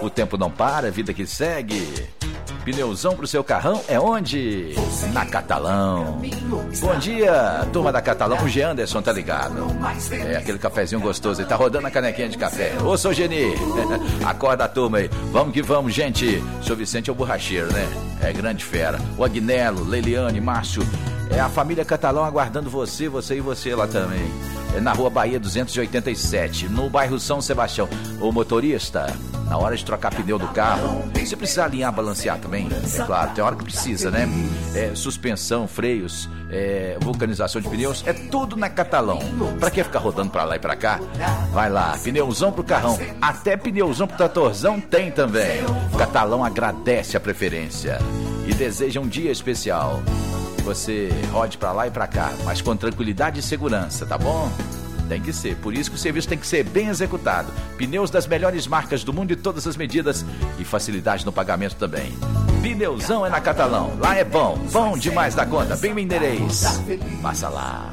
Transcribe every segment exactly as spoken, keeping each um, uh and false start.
O tempo não para, vida que segue. Pneuzão pro seu carrão é onde? Na Catalão. Bom dia, turma da Catalão. O G. Anderson tá ligado. É aquele cafezinho gostoso. Ele tá rodando a canequinha de café. Ô, seu Geni, acorda a turma aí. Vamos que vamos, gente. Seu Vicente é o borracheiro, né? É grande fera. O Agnello, Leiliane, Márcio. É a família Catalão aguardando você, você e você lá também. É na Rua Bahia duzentos e oitenta e sete, no bairro São Sebastião. O motorista, na hora de trocar pneu do carro, se precisar alinhar, balancear também, é claro, tem hora que precisa, né? É, suspensão, freios, é, vulcanização de pneus, é tudo na Catalão. Pra que ficar rodando pra lá e pra cá? Vai lá, pneuzão pro carrão, até pneuzão pro tratorzão tem também. Catalão agradece a preferência e deseja um dia especial. Você rode pra lá e pra cá, mas com tranquilidade e segurança, tá bom? Tem que ser, por isso que o serviço tem que ser bem executado. Pneus das melhores marcas do mundo e todas as medidas e facilidade no pagamento também. Pneuzão é na Catalão, lá é bom, bom demais da conta, bem Mindeirês. Passa lá.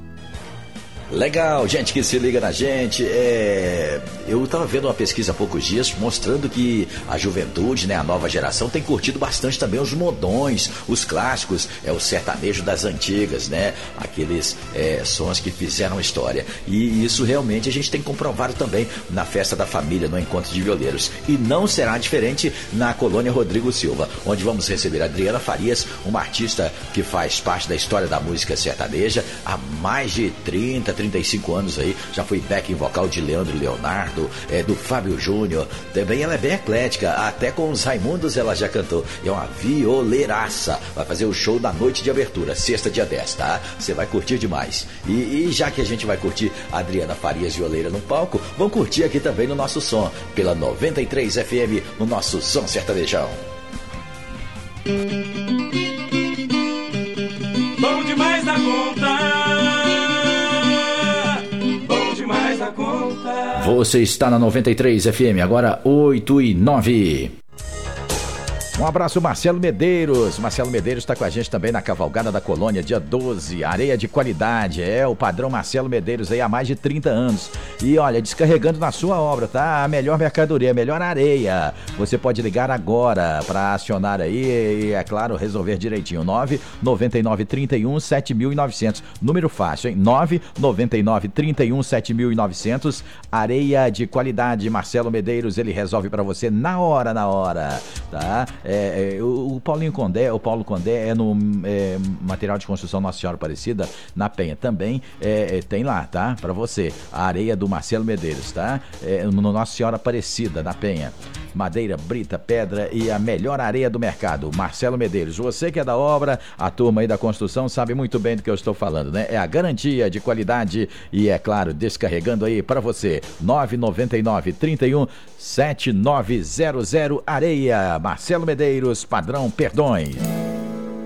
Legal, gente que se liga na gente. É... Eu estava vendo uma pesquisa há poucos dias mostrando que a juventude, né, a nova geração, tem curtido bastante também os modões, os clássicos, é o sertanejo das antigas, né? Aqueles é, sons que fizeram história. E isso realmente a gente tem comprovado também na Festa da Família, no Encontro de Violeiros. E não será diferente na Colônia Rodrigo Silva, onde vamos receber a Adriana Farias, uma artista que faz parte da história da música sertaneja há mais de trinta, trinta e cinco anos aí, já foi backing vocal de Leandro Leonardo, é, do Fábio Júnior, também ela é bem eclética, até com os Raimundos ela já cantou, é uma violeiraça, vai fazer o show da noite de abertura, sexta dia dez, tá? Você vai curtir demais, e, e já que a gente vai curtir a Adriana Farias violeira no palco, vamos curtir aqui também no nosso som, pela noventa e três F M, no nosso Som Sertanejão. Bom demais da conta. Você está na noventa e três F M, agora oito e nove. Um abraço, Marcelo Medeiros. Marcelo Medeiros está com a gente também na Cavalgada da Colônia, dia doze. Areia de qualidade, é o padrão Marcelo Medeiros aí há mais de trinta anos. E olha, descarregando na sua obra, tá? A melhor mercadoria, a melhor areia. Você pode ligar agora para acionar aí e, é claro, resolver direitinho. nove nove nove, trinta e um, sete mil e novecentos. Número fácil, hein? nove nove nove, trinta e um, sete mil e novecentos. Areia de qualidade, Marcelo Medeiros, ele resolve para você na hora, na hora, tá? É, é, o, o Paulinho Condé, o Paulo Condé é no é, material de construção Nossa Senhora Aparecida, na Penha também, é, é, tem lá, tá? Pra você, a areia do Marcelo Medeiros, tá? É, no Nossa Senhora Aparecida, na Penha. Madeira, brita, pedra e a melhor areia do mercado, Marcelo Medeiros. Você que é da obra, a turma aí da construção sabe muito bem do que eu estou falando, né? É a garantia de qualidade e, é claro, descarregando aí pra você, nove nove nove, trinta e um, sete nove zero zero, areia, Marcelo Medeiros, padrão Perdões.